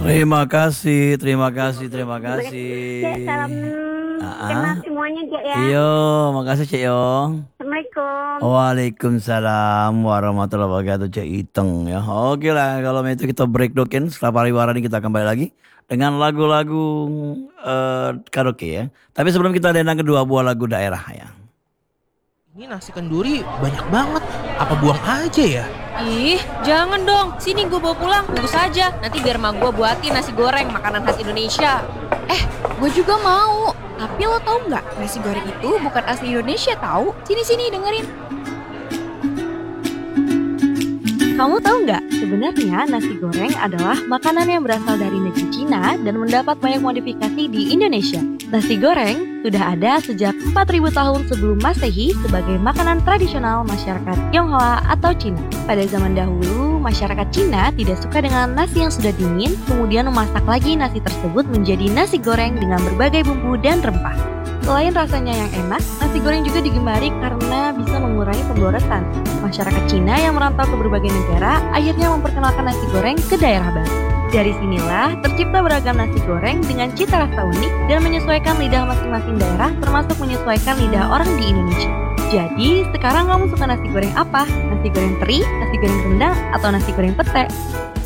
Terima kasih, terima kasih, terima Ya, kasih. salam kenal Ah, semuanya Cek ya. iyo, makasih Cek Yong. Assalamualaikum. Waalaikumsalam warahmatullahi wabarakatuh Cek Iteng ya. Oke lah, kalau itu kita break dokin. Setelah pariwara ini kita kembali lagi dengan lagu-lagu karaoke ya. Tapi sebelum kita ada yang kedua buah lagu daerah ya. Ini nasi kenduri banyak banget. Apa buang aja ya? Ih, jangan dong. Sini gue bawa pulang, bungkus aja. Nanti biar mak gue buatin nasi goreng, makanan khas Indonesia. Gue juga mau. Tapi lo tau nggak, nasi goreng itu bukan asli Indonesia tahu. Sini dengerin. Kamu tahu nggak, sebenarnya nasi goreng adalah makanan yang berasal dari negeri Cina dan mendapat banyak modifikasi di Indonesia. Nasi goreng sudah ada sejak 4000 tahun sebelum Masehi sebagai makanan tradisional masyarakat Tionghoa atau Cina. Pada zaman dahulu, masyarakat Cina tidak suka dengan nasi yang sudah dingin, kemudian memasak lagi nasi tersebut menjadi nasi goreng dengan berbagai bumbu dan rempah. Selain rasanya yang enak, nasi goreng juga digemari karena bisa mengurangi pemborosan. Masyarakat Cina yang merantau ke berbagai negara akhirnya memperkenalkan nasi goreng ke daerah baru. Dari sinilah tercipta beragam nasi goreng dengan cita rasa unik dan menyesuaikan lidah masing-masing daerah termasuk menyesuaikan lidah orang di Indonesia. Jadi, sekarang kamu suka nasi goreng apa? Nasi goreng teri, nasi goreng rendang, atau nasi goreng pete?